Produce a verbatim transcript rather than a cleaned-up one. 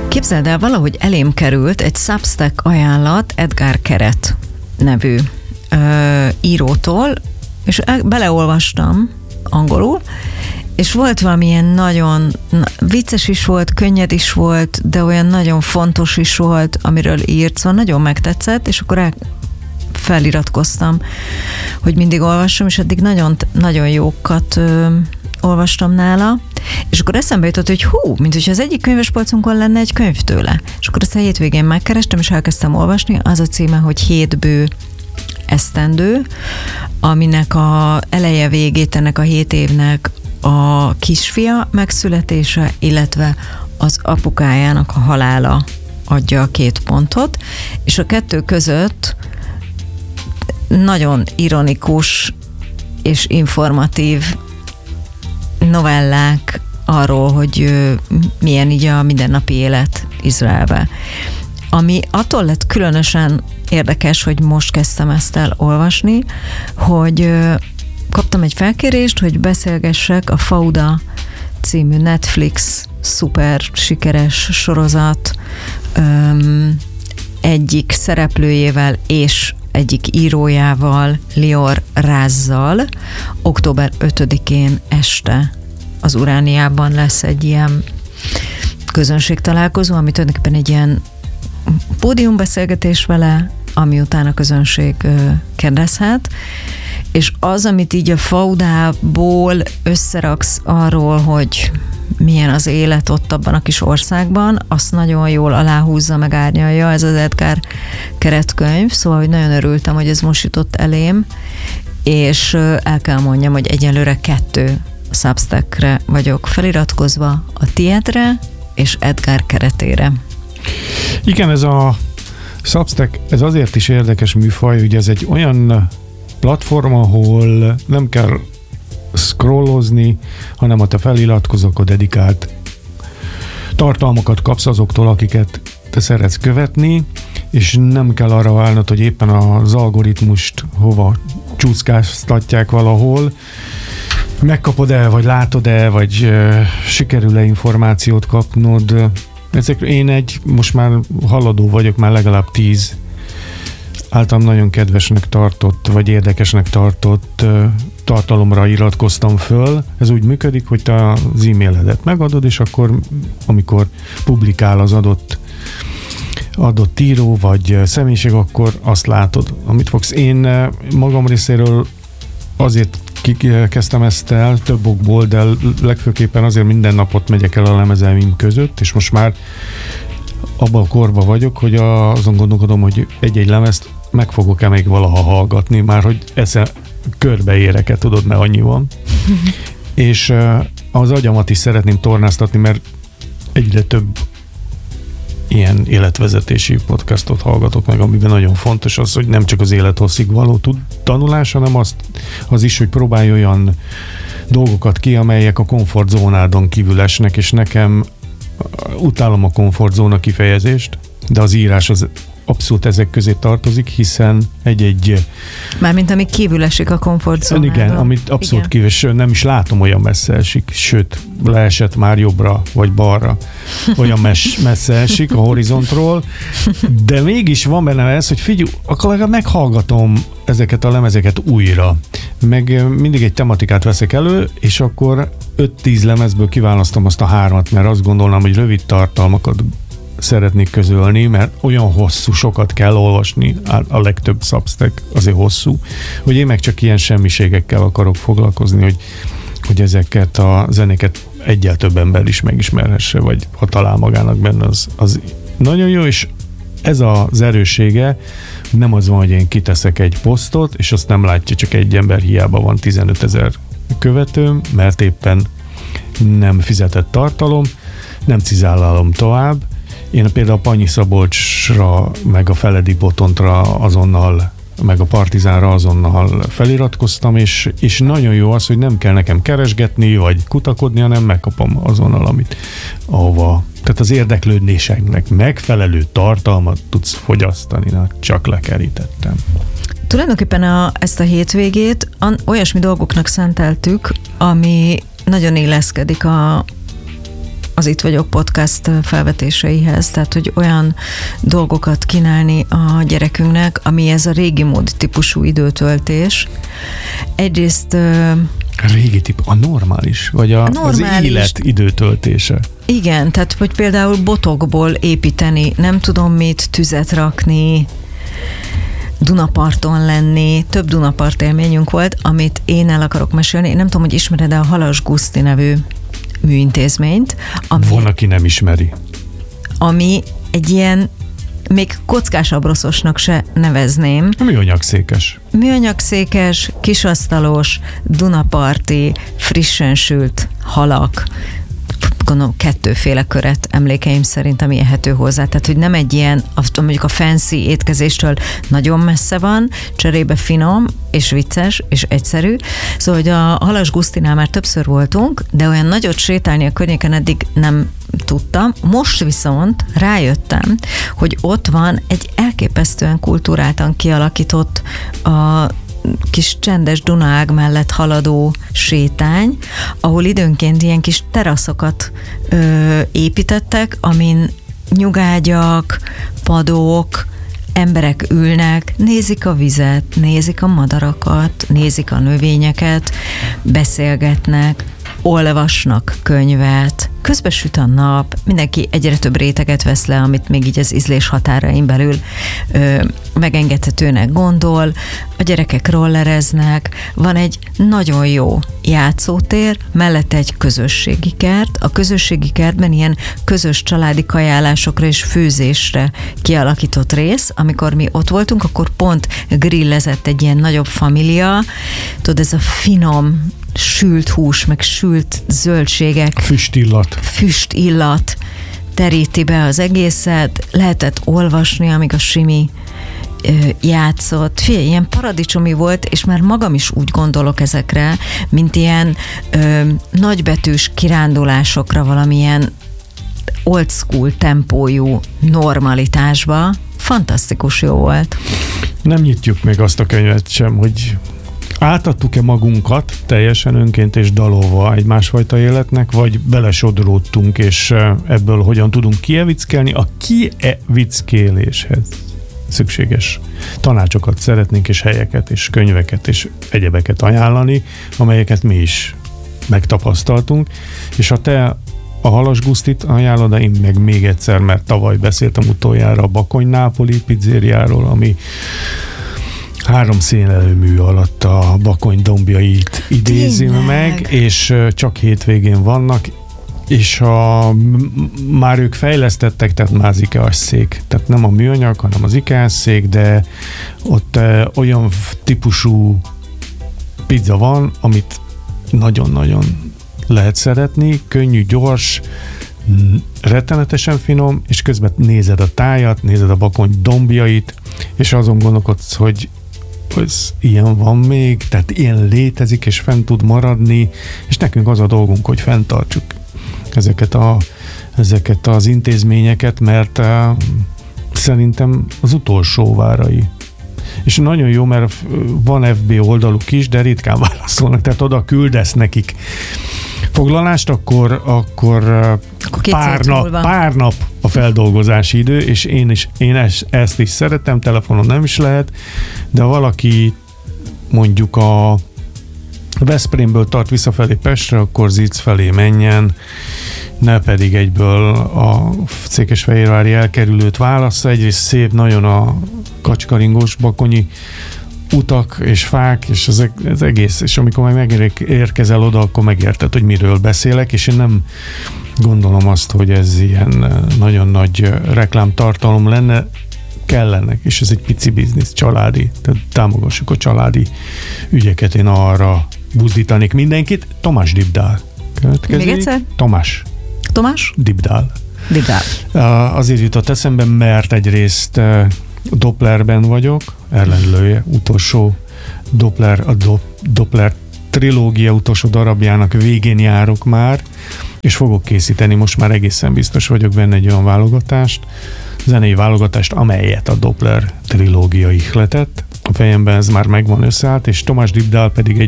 Képzeld el, valahogy elém került egy Substack ajánlat Edgar Keret nevű ö, írótól, és beleolvastam angolul, és volt valamilyen nagyon vicces is volt, könnyed is volt, de olyan nagyon fontos is volt, amiről írt, szóval nagyon megtetszett, és akkor el feliratkoztam, hogy mindig olvassam, és eddig nagyon, nagyon jókat ö, olvastam nála, és akkor eszembe jutott, hogy hú, mint hogyha az egyik könyvespolcunkon lenne egy könyv tőle. És akkor ezt a hétvégén megkerestem, és elkezdtem olvasni, az a címe, hogy Hét bő esztendő, aminek a eleje végét ennek a hét évnek a kisfia megszületése, illetve az apukájának a halála adja a két pontot, és a kettő között nagyon ironikus és informatív novellák arról, hogy milyen így a mindennapi élet Izraelbe. Ami attól lett különösen érdekes, hogy most kezdtem ezt el olvasni, hogy kaptam egy felkérést, hogy beszélgessek a Fauda című Netflix szuper sikeres sorozat öm, egyik szereplőjével és egyik írójával, Lior Rázzal. október ötödikén este az Urániában lesz egy ilyen közönségtalálkozó, ami tulajdonképpen egy ilyen pódiumbeszélgetés vele, ami után a közönség kérdezhet, és az, amit így a Faudából összeraksz arról, hogy milyen az élet ott abban a kis országban, azt nagyon jól aláhúzza, meg árnyalja ez az Edgar Keret könyv, szóval hogy nagyon örültem, hogy ez most jutott elém, és el kell mondjam, hogy egyelőre kettő Substackre vagyok feliratkozva, a tiédre és Edgar Keretére. Igen, ez a Substack, ez azért is érdekes műfaj, hogy ez egy olyan platform, ahol nem kell scrollozni, hanem ha te feliratkozol, akkor dedikált tartalmakat kapsz azoktól, akiket te szeretsz követni, és nem kell arra válnod, hogy éppen az algoritmust hova csúszkáztatják valahol, megkapod el, vagy látod el, vagy uh, sikerül-e információt kapnod. Ezek, én egy, most már haladó vagyok, már legalább tíz általam nagyon kedvesnek tartott, vagy érdekesnek tartott uh, tartalomra iratkoztam föl. Ez úgy működik, hogy te az e-mailedet megadod, és akkor, amikor publikál az adott adott író, vagy személyiség, akkor azt látod, amit fogsz. Én uh, magam részéről azért kezdtem ezt el több okból, de legfőképpen azért minden napot megyek el a lemezeim között, és most már abban a korban vagyok, hogy azon gondolkodom, hogy egy-egy lemezt meg fogok-e még valaha hallgatni, már hogy esze körbeérek-e, tudod, mert annyi van. És az agyamat is szeretném tornáztatni, mert egyre több ilyen életvezetési podcastot hallgatok meg, amiben nagyon fontos az, hogy nem csak az élethosszig való tud tanulás, hanem azt, az is, hogy próbálj olyan dolgokat ki, amelyek a komfortzónádon kívül esnek, és nekem utálom a komfortzóna kifejezést, de az írás az abszolút ezek közé tartozik, hiszen egy-egy... Mármint ami kívül esik a komfortzónádon. Igen, amit abszolút kívül, sőt, nem is látom, olyan messze esik, sőt, leesett már jobbra, vagy balra, olyan mes, messze esik a horizontról, de mégis van bennem ez, hogy figyelj, akkor legalább meghallgatom ezeket a lemezeket újra, meg mindig egy tematikát veszek elő, és akkor öt-tíz lemezből kiválasztom azt a hármat, mert azt gondolnám, hogy rövid tartalmakat szeretnék közölni, mert olyan hosszú, sokat kell olvasni, a legtöbb Substack azért hosszú, hogy én meg csak ilyen semmiségekkel akarok foglalkozni, hogy, hogy ezeket a zenéket egyel több ember is megismerhesse, vagy ha talál magának benne, az, az nagyon jó, és ez az erőssége, nem az van, hogy én kiteszek egy posztot, és azt nem látja csak egy ember, hiába van tizenötezer követőm, mert éppen nem fizetett tartalom, nem cizállalom tovább. Én például a Panyi Szabolcsra, meg a Feledi Botontra azonnal, meg a Partizánra azonnal feliratkoztam, és, és nagyon jó az, hogy nem kell nekem keresgetni, vagy kutakodni, hanem megkapom azonnal, amit ahova. Tehát az érdeklődéseknek megfelelő tartalmat tudsz fogyasztani, na, csak lekerítettem. Tulajdonképpen a, ezt a hétvégét an, olyasmi dolgoknak szenteltük, ami nagyon illeszkedik a, az Itt vagyok podcast felvetéseihez, tehát hogy olyan dolgokat kínálni a gyerekünknek, ami ez a régi mód típusú időtöltés. Egyrészt a régi tip, a normális, vagy a, a normális, az élet időtöltése. Igen, tehát hogy például botokból építeni, nem tudom mit, tüzet rakni, Dunaparton lenni, több Dunapart élményünk volt, amit én el akarok mesélni. Én nem tudom, hogy ismered-e a Halas Guszti nevű műintézményt. Ami, Van, aki nem ismeri. Ami egy ilyen, még kockásabbroszosnak se nevezném. Műanyagszékes. Műanyagszékes, kisasztalos, Dunaparti, frissen sült halak, gondolom kettőféle köret emlékeim szerint, ami ehető hozzá. Tehát, hogy nem egy ilyen, mondjuk a fancy étkezéstől nagyon messze van, cserébe finom, és vicces, és egyszerű. Szóval, hogy a Halas Gusztinál már többször voltunk, de olyan nagyot sétálni a környéken eddig nem tudtam. Most viszont rájöttem, hogy ott van egy elképesztően kultúráltan kialakított a kis csendes Dunaág mellett haladó sétány, ahol időnként ilyen kis teraszokat ö, építettek, amin nyugágyak, padok, emberek ülnek, nézik a vizet, nézik a madarakat, nézik a növényeket, beszélgetnek, olvasnak könyvet, közben süt a nap, mindenki egyre több réteget vesz le, amit még így az ízlés határain belül ö, megengedhetőnek gondol, a gyerekek rollereznek, van egy nagyon jó játszótér, mellette egy közösségi kert, a közösségi kertben ilyen közös családi kajálásokra és főzésre kialakított rész, amikor mi ott voltunk, akkor pont grillezett egy ilyen nagyobb família, tudod, ez a finom sült hús, meg sült zöldségek. Füstillat. Füstillat teríti be az egészet, lehetett olvasni, amíg a Simi ö, játszott. Figyelj, ilyen paradicsomi volt, és már magam is úgy gondolok ezekre, mint ilyen ö, nagybetűs kirándulásokra, valamilyen old school tempójú normalitásba. Fantasztikus jó volt. Nem nyitjuk még azt a könyvet sem, hogy átadtuk-e magunkat teljesen önként és dalolva egy másfajta életnek, vagy belesodródtunk, és ebből hogyan tudunk kievickelni a kievickéléshez szükséges tanácsokat szeretnénk, és helyeket, és könyveket, és egyebeket ajánlani, amelyeket mi is megtapasztaltunk, és ha te a Halas Gusztit ajánlod, én meg még egyszer, mert tavaly beszéltem utoljára a Bakony Nápoli pizzériáról, ami három szénelőmű alatt a Bakony dombjait idézi Tényleg? meg, és csak hétvégén vannak, és a, már ők fejlesztettek, tehát már az IKEA-s szék, tehát nem a műanyag, hanem az IKEA-s szék, de ott e, olyan típusú pizza van, amit nagyon-nagyon lehet szeretni, könnyű, gyors, rettenetesen finom, és közben nézed a tájat, nézed a Bakony dombjait, és azon gondolkodsz, hogy ez ilyen van még, tehát ilyen létezik, és fent tud maradni, és nekünk az a dolgunk, hogy fenntartsuk ezeket, a, ezeket az intézményeket, mert uh, szerintem az utolsó várai. És nagyon jó, mert van ef bé oldaluk is, de ritkán válaszolnak, tehát oda küldesz nekik foglalást, akkor, akkor, akkor pár, nap, pár nap a feldolgozási idő, és én is én ezt is szeretem, telefonon nem is lehet, de valaki mondjuk a Veszprémből tart visszafelé Pestre, akkor Zic felé menjen, ne pedig egyből a Székesfehérvári elkerülőt válassza. Egyrészt szép nagyon a kacskaringós bakonyi utak és fák, és az, az egész, és amikor meg megérkezel oda, akkor megérted, hogy miről beszélek, és én nem gondolom azt, hogy ez ilyen nagyon nagy reklámtartalom lenne, kellenek, és ez egy pici biznisz, családi, tehát támogassuk a családi ügyeket, én arra buzdítanék mindenkit. Tamás Dibdál. Még egyszer? Tamás. Tamás? Dibdál. Dibdál. Azért jutott eszembe, mert egyrészt Dopplerben vagyok, ellenlője, utolsó Doppler, a Do- Doppler trilógia utolsó darabjának végén járok már, és fogok készíteni, most már egészen biztos vagyok benne egy olyan válogatást, zenei válogatást, amelyet a Doppler trilógia ihletett. A fejemben ez már megvan összeállt, és Tamás Dibdál pedig egy